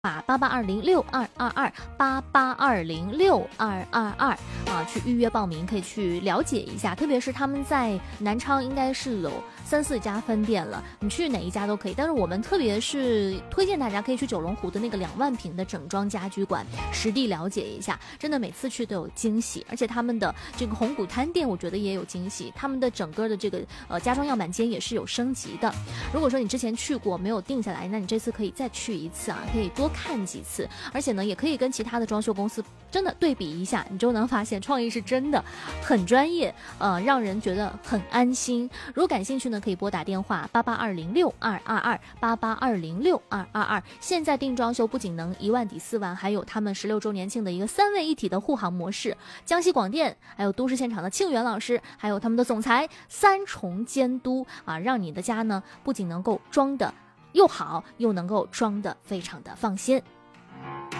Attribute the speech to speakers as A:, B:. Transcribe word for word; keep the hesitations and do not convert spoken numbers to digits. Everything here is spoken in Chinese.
A: 啊，八八二零六二二二八八二零六二二二啊，去预约报名，可以去了解一下。特别是他们在南昌应该是有三四家分店了，你去哪一家都可以。但是我们特别是推荐大家可以去九龙湖的那个两万平的整装家居馆，实地了解一下。真的每次去都有惊喜，而且他们的这个红谷滩店，我觉得也有惊喜。他们的整个的这个呃家装样板间也是有升级的。如果说你之前去过没有定下来，那你这次可以再去一次啊，可以多看几次，而且呢也可以跟其他的装修公司真的对比一下，你就能发现创意是真的很专业，呃，让人觉得很安心。如果感兴趣呢，可以拨打电话八八二零六二二二八八二零六二二二。现在定装修不仅能一万抵四万，还有他们十六周年庆的一个三位一体的护航模式。江西广电，还有都市现场的庆元老师，还有他们的总裁三重监督啊，让你的家呢不仅能够装的又好，又能够装的非常的放心。